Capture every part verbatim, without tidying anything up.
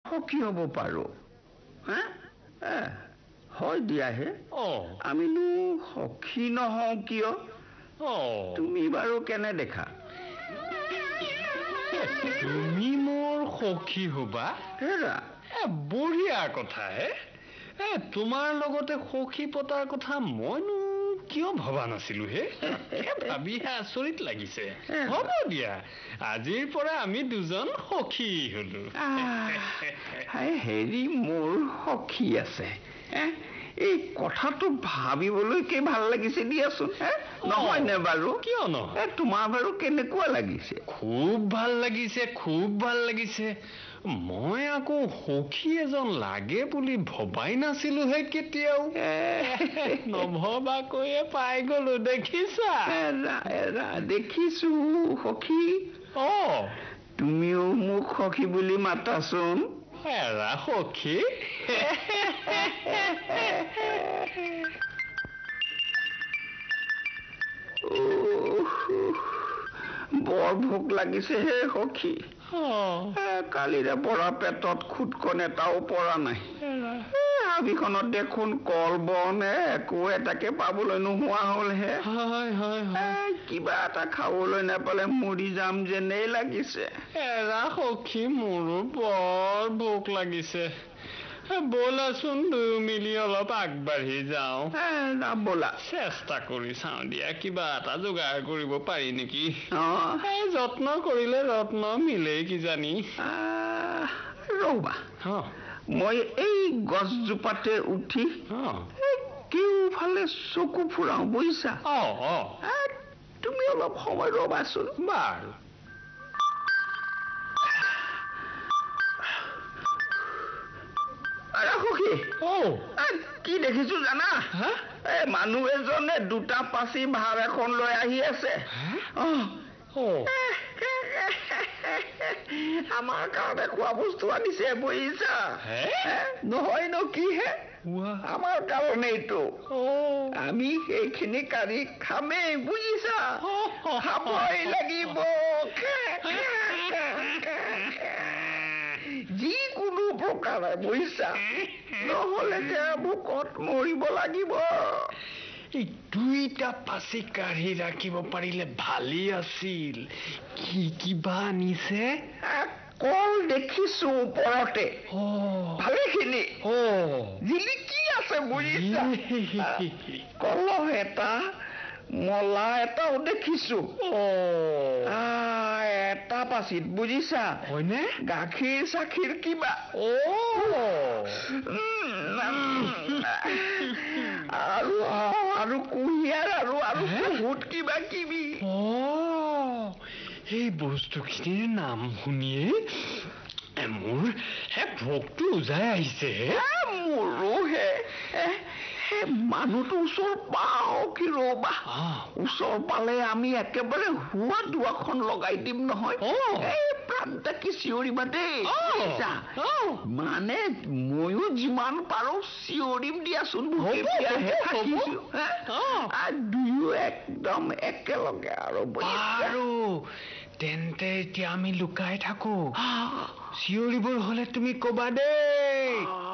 সখী হ'ব পাৰো হা হয় দিয়াহে আমিনো সখী নহওঁ কিয় তুমি বাৰু কেনে দেখা তুমি মোৰ সখী হবা হেৰা বঢ়িয়া কথা হে তোমাৰ লগতে সখী পতাৰ কথা মইনো কিয় ভবা নাছিলো হে ভাবিহে আচৰিত লাগিছে হ'ব দিয়া আজিৰ পৰা আমি দুজন সখী হলো হেৰি মোৰ সখী আছে এই কথাটো ভাবিবলৈ কি ভাল লাগিছে দিয়াচোন নহয় নে বাৰু কিয় নহয় তোমাৰ বাৰু কেনেকুৱা লাগিছে খুব ভাল লাগিছে খুব ভাল লাগিছে মই আকৌ সখী এজন লাগে বুলি ভবাই নাছিলো হে কেতিয়াও নভবাকৈয়ে পাই গলো দেখিছা দেখিছো সখী অ তুমিও মোক সখী বুলি মাতাচোন এৰা সখী বৰ ভোক লাগিছে হে সখী কালিৰে পৰা পেটত খুটকন এটাও পৰা নাই হাবিখনত দেখোন কল বন একো এটাকে পাবলৈ নোহোৱা হল হে কিবা এটা খাবলৈ নাপালে মৰি যাম যেনেই লাগিছে এৰা সখী মোৰো বৰ ভোক লাগিছে বলাচোন দুয়ো মিলি অলপ আগবাঢ়ি যাওঁ বলা চেষ্টা কৰি চাওঁ দিয়া কিবা এটা যোগাৰ কৰিব পাৰি নেকি যত্ন কৰিলে ৰত্ন মিলেই কিজানি ৰবা মই এই গছজোপাতে উঠি কেওফালে চকু ফুৰাও বুজিছা তুমি অলপ সময় ৰবাচোন বাৰু কি দেখিছো জানা মানুহ এজনে দুটা পাচি ভাৱ এখন লৈ আহি আছে আমাৰ কাৰণে খোৱা বস্তু আনিছে বুজিছা নহয় ন কি হে আমাৰ কাৰণেইটো আমি সেইখিনি কাঢ়ি খামেই বুজিছা খাবই লাগিব যিকোনো প্ৰকাৰে বুজিছা নহলে যে ভোকত মৰিব লাগিব দুইটা পাচি কাঢ়ি ৰাখিব পাৰিলে ভালেই আছিল কি কিবা আনিছে কল দেখিছো ওপৰতে ভালেখিনি জিলিকি আছে বুজিছা কলহ এটা মলা এটাও দেখিছো এটা পাচিত বুজিছা হয়নে গাখীৰ চাখীৰ কিবা আৰু আৰু কুঁহিয়াৰ আৰু আৰু বহুত কিবা কিবি এই বস্তুখিনিৰ নাম শুনিয়ে মোৰ হে ভোকটো উজাই আহিছে মোৰো হে মানুহটো ওচৰ পাও কি ৰবা ওচৰ পালে আমি একেবাৰে হোৱা দুৱাখন লগাই দিম নহয় এই প্ৰান্তা কি চিঞৰিবা দেই মানে ময়ো যিমান পাৰো চিঞৰিম দিয়াচোন দুয়ো একদম একেলগে আৰু আৰু তেন্তে এতিয়া আমি লুকাই থাকো চিঞৰিবৰ হলে তুমি কবা দেই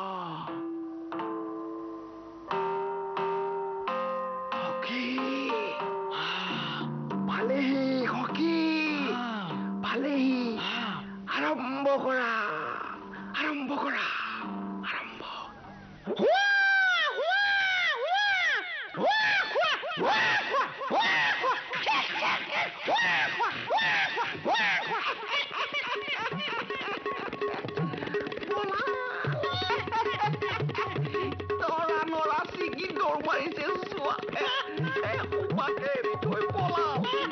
আৰম্ভ কৰা আৰম্ভ কৰা আৰম্ভ নৰা নৰা চিগি দৌৰ মাৰিছে চোৱা থৈ পলাও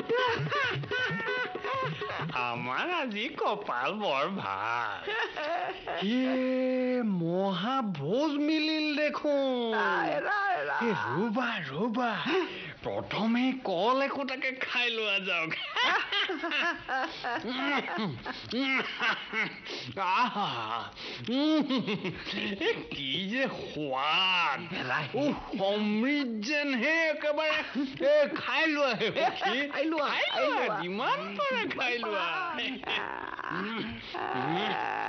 আমাৰ আজি কপাল বৰ ভাল মহা ভোজ মিলিল দেখোন ৰবা ৰবা প্ৰথমে কল একোটাকে খাই লোৱা যাওক কি যে সোৱাদ সমৃদ্ধ যেন হে একেবাৰে খাই লোৱা যিমান পাৰে খাই লোৱা